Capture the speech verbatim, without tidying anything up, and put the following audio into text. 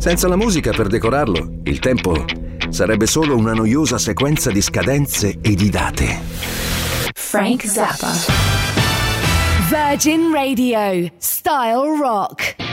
Senza la musica per decorarlo, il tempo sarebbe solo una noiosa sequenza di scadenze e di date. Frank Zappa. Virgin Radio. Style Rock.